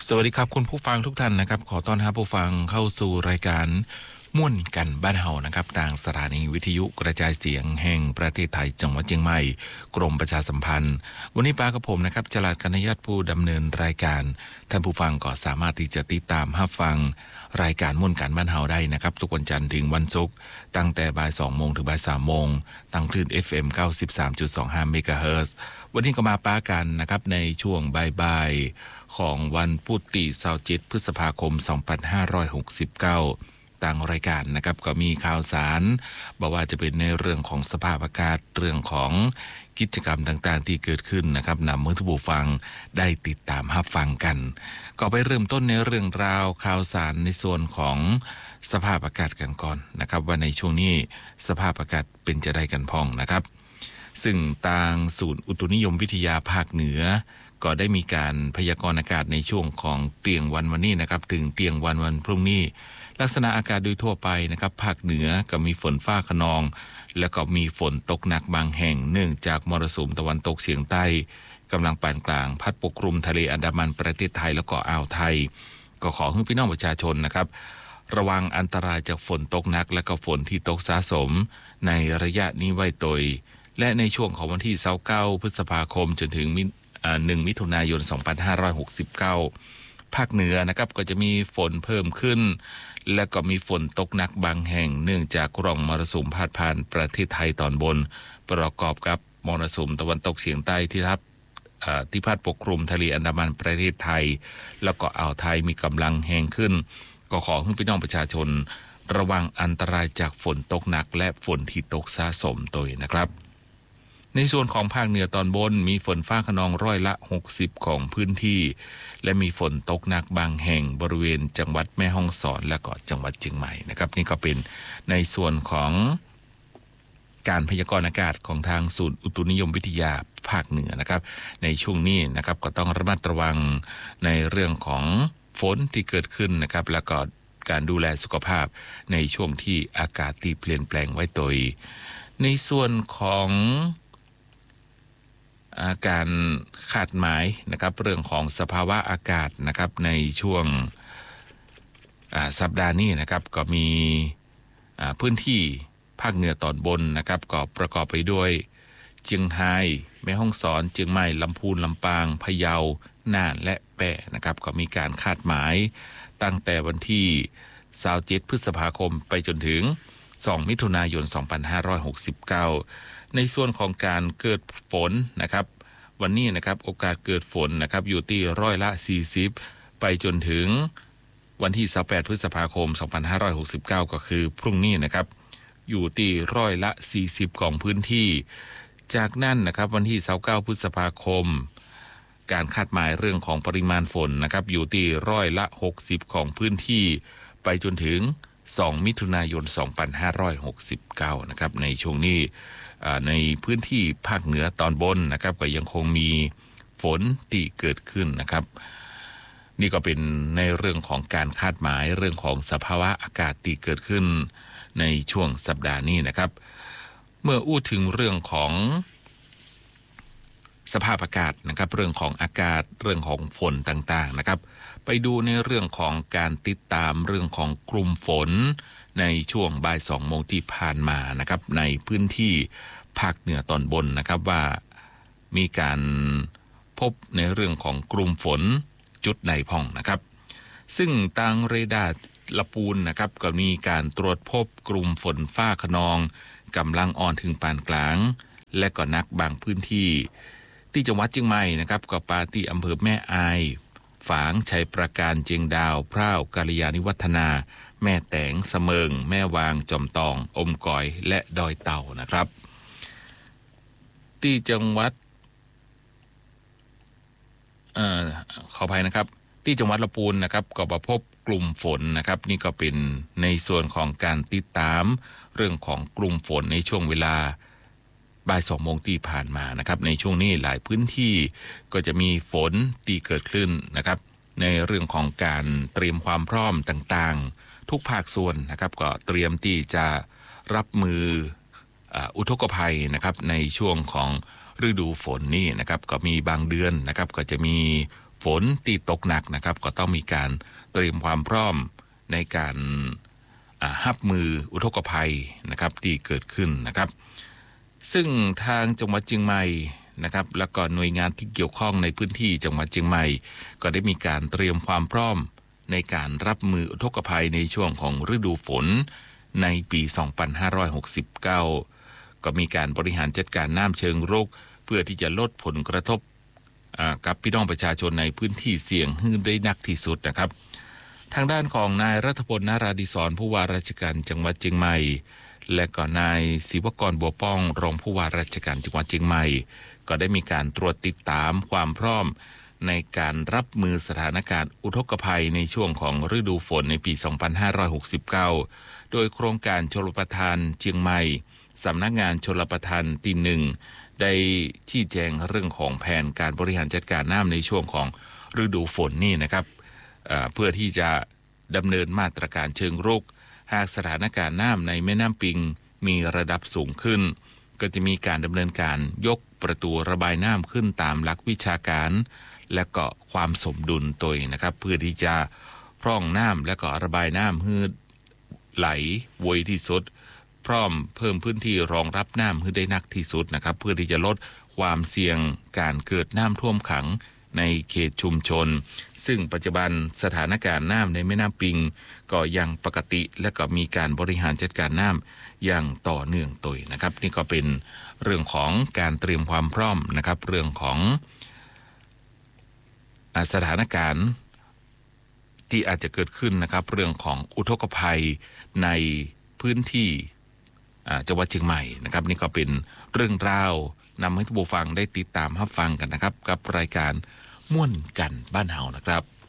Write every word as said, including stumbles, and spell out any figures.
สวัสดีครับคุณผู้ฟังทุกท่านนะครับขอต้อนรับผู้ฟังเข้าสู่รายการม่วนกันบ้านเฮานะครับทางสถานีวิทยุกระจายเสียงแห่งประเทศไทยจังหวัดเชียงใหม่กรมประชาสัมพันธ์วันนี้ป้ากับผมนะครับจลาดกัญญาตผู้ดำเนินรายการท่านผู้ฟังก็สามารถที่จะติดตามรับฟังรายการม่วนกันบ้านเฮาได้นะครับทุกวันจันทร์ถึงวันศุกร์ตั้งแต่บ่ายสองโมงถึงบ่ายสามโมงทางคลื่น เอฟ เอ็ม เก้าสิบสามจุดสองห้า เมกะเฮิรตซ์วันนี้ก็มาป้ากันนะครับในช่วงบ่ายๆของวันพุธที่ยี่สิบเจ็ดพฤษภาคมสองพันห้าร้อยหกสิบเก้าทางรายการนะครับก็มีข่าวสารบอกว่าจะเป็นในเรื่องของสภาพอากาศเรื่องของกิจกรรมต่างๆที่เกิดขึ้นนะครับนำเมื่อทุกผู้ฟังได้ติดตามรับฟังกันก็ไปเริ่มต้นในเรื่องราวข่าวสารในส่วนของสภาพอากาศกันก่อนนะครับว่าในช่วงนี้สภาพอากาศเป็นจะได้กันพ้องนะครับซึ่งทางศูนย์อุตุนิยมวิทยาภาคเหนือก็ได้มีการพยากรณ์อากาศในช่วงของเตียงวันวันนี้นะครับถึงเตียงวันวันพรุ่งนี้ลักษณะอากาศโดยทั่วไปนะครับภาคเหนือก็มีฝนฟ้าคะนองแล้วก็มีฝนตกหนักบางแห่งเนื่องจากมรสุมตะวันตกเฉียงใต้กำลังปานกลางพัดปกคลุมทะเลอันดามันประเทศไทยแล้วก็อ่าวไทยก็ขอให้พี่น้องประชาชนนะครับระวังอันตรายจากฝนตกหนักและก็ฝนที่ตกสะสมในระยะนี้ไว้โดยและในช่วงของวันที่ยี่สิบเก้าพฤษภาคมจนถึงหนึ่งมิถุนายนสองพันห้าร้อยหกสิบเก้าภาคเหนือนะครับก็จะมีฝนเพิ่มขึ้นและก็มีฝนตกหนักบางแห่งเนื่องจากร่องมรสุมพาดผ่านประเทศไทยตอนบนประกอบกับมรสุมตะวันตกเฉียงใต้ที่ทับที่พัดปกคลุมทะเลอันดามันประเทศไทยแล้วก็อ่าวไทยมีกำลังแรงขึ้นก็ขอให้พี่น้องประชาชนระวังอันตรายจากฝนตกหนักและฝนที่ตกสะสมตัวนะครับในส่วนของภาคเหนือตอนบนมีฝนฟ้าคะนองร้อยละหกสิบของพื้นที่และมีฝนตกหนักบางแห่งบริเวณจังหวัดแม่ฮ่องสอนและก็จังหวัดเชียงใหม่นะครับนี่ก็เป็นในส่วนของการพยากรณ์อากาศของทางศูนย์อุตุนิยมวิทยาภาคเหนือนะครับในช่วงนี้นะครับก็ต้องระมัดระวังในเรื่องของฝนที่เกิดขึ้นนะครับแล้วก็การดูแลสุขภาพในช่วงที่อากาศที่เปลี่ยนแปลงไว้โดยในส่วนของการคาดหมายนะครับเรื่องของสภาวะอากาศนะครับในช่วงสัปดาห์นี้นะครับก็มีพื้นที่ภาคเหนือตอนบนนะครับก็ประกอบไปด้วยเชียงรายแม่ฮ่องสอนเชียงใหม่ลำพูนลำปางพะเยาน่านและแพร่นะครับก็มีการคาดหมายตั้งแต่วันที่ยี่สิบเจ็ดพฤษภาคมไปจนถึงสองมิถุนายนสองพันห้าร้อยหกสิบเก้าในส่วนของการเกิดฝนนะครับวันนี้นะครับโอกาสเกิดฝนนะครับอยู่ที่ร้อยละสี่สิบไปจนถึงวันที่ยี่สิบแปดพฤษภาคมสองพันห้าร้อยหกสิบเก้าก็คือพรุ่งนี้นะครับอยู่ที่ร้อยละสี่สิบของพื้นที่จากนั้นนะครับวันที่ยี่สิบเก้าพฤษภาคมการคาดหมายเรื่องของปริมาณฝนนะครับอยู่ที่ร้อยละหกสิบของพื้นที่ไปจนถึงสองมิถุนายนสองพันห้าร้อยหกสิบเก้านะครับในช่วงนี้ในพื้นที่ภาคเหนือตอนบนนะครับก็ยังคงมีฝนที่เกิดขึ้นนะครับนี่ก็เป็นในเรื่องของการคาดหมายเรื่องของสภาวะอากาศที่เกิดขึ้นในช่วงสัปดาห์นี้นะครับเมื่ออู้ถึงเรื่องของสภาพอากาศนะครับเรื่องของอากาศเรื่องของฝนต่างๆนะครับไปดูในเรื่องของการติดตามเรื่องของกลุ่มฝนในช่วงบ่ายสองโมงที่ผ่านมานะครับในพื้นที่ภาคเหนือตอนบนนะครับว่ามีการพบในเรื่องของกลุ่มฝนจุดไหนพ่องนะครับซึ่งทางเรดาร์ละปูนนะครับก็มีการตรวจพบกลุ่มฝนฟ้าคะนองกำลังอ่อนถึงปานกลางและก็หนักบางพื้นที่ที่จังหวัดเชียงใหม่นะครับก็ปาที่อำเภอแม่อายฝางชัยประการเจียงดาวพร้าวกาลยาณิวัฒนาแม่แตงเสมิงแม่วางจอมตองอมก๋อยและดอยเต่านะครับที่จังหวัดเอ่อขออภัยนะครับที่จังหวัดลำพูนนะครับก็พบกลุ่มฝนนะครับนี่ก็เป็นในส่วนของการติดตามเรื่องของกลุ่มฝนในช่วงเวลาบ่ายสองโมงที่ผ่านมานะครับในช่วงนี้หลายพื้นที่ก็จะมีฝนที่เกิดขึ้นนะครับในเรื่องของการเตรียมความพร้อมต่างๆทุกภาคส่วนนะครับก็เตรียมที่จะรับมืออุทกภัยนะครับในช่วงของฤดูฝนนี่นะครับก็มีบางเดือนนะครับก็จะมีฝฝนที่ตกหนักนะครับก็ต้องมีการเตรียมความพร้อมในการรับมืออุทกภัยนะครับที่เกิดขึ้นนะครับซึ่งทางจังหวัดเชียงใหม่นะครับแล้วก็หน่วยงานที่เกี่ยวข้องในพื้นที่จังหวัดเชียงใหม่ก็ได้มีการเตรียมความพร้อมในการรับมืออุทกภัยในช่วงของฤดูฝนในปีสองพันห้าร้อยหกสิบเก้าก็มีการบริหารจัดการน้ำเชิงรุกเพื่อที่จะลดผลกระทบกับพี่น้องประชาชนในพื้นที่เสี่ยงให้ได้นักที่สุดนะครับทางด้านของนายรัฐพล นาราดิศรผู้ว่าราชการจังหวัดเชียงใหม่และก็นายศิวกรบัวป้องรองผู้ว่าราชการจังหวัดเชียงใหม่ก็ได้มีการตรวจติดตามความพร้อมในการรับมือสถานการณ์อุทกภัยในช่วงของฤดูฝนในปีสองพันห้าร้อยหกสิบเก้าโดยโครงการชลประทานเชียงใหม่สำนักงานชลประทานที่หนึ่งได้ชี้แจงเรื่องของแผนการบริหารจัดการน้ำในช่วงของฤดูฝนนี่นะครับเอ่อเพื่อที่จะดำเนินมาตรการเชิงรุกหากสถานการณ์น้ำในแม่น้ำปิงมีระดับสูงขึ้นก็จะมีการดำเนินการยกประตูระบายน้ำขึ้นตามหลักวิชาการและก็ความสมดุลตัวนะครับเพื่อที่จะพร่องน้ำและก็ระบายน้ำให้ไหลไวที่สุดพร้อมเพิ่มพื้นที่รองรับน้ำให้ได้นักที่สุดนะครับเพื่อที่จะลดความเสี่ยงการเกิดน้ำท่วมขังในเขตชุมชนซึ่งปัจจุบันสถานการณ์น้ำในแม่น้ำปิงก็ยังปกติและก็มีการบริหารจัดการน้ำอย่างต่อเนื่องตัวนะครับนี่ก็เป็นเรื่องของการเตรียมความพร้อมนะครับเรื่องของสถานการณ์ที่อาจจะเกิดขึ้นนะครับเรื่องของอุทกภัยในพื้นที่จังหวัดเชียงใหม่นะครับนี่ก็เป็นเรื่องราวนำให้ทุกผู้ฟังได้ติดตามรับฟังกันนะครับกับรายการม่วนกันบ้านเฮานะครับ